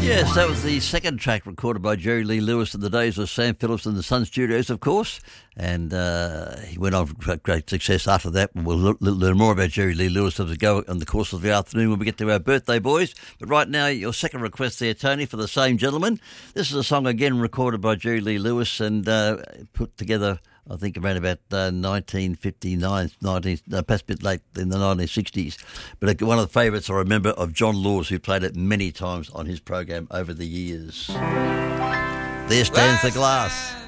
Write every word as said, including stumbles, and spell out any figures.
Yes, that was the second track recorded by Jerry Lee Lewis in the days of Sam Phillips and the Sun Studios, of course. And uh, he went on for great success after that. We'll l- learn more about Jerry Lee Lewis as we go in the course of the afternoon when we get to our birthday boys. But right now, your second request there, Tony, for the same gentleman. This is a song again recorded by Jerry Lee Lewis and uh, put together, I think, around about uh, nineteen fifty-nine, nineteen, no, perhaps a bit late in the nineteen sixties. But one of the favourites I remember of John Laws, who played it many times on his program over the years. There stands the glass.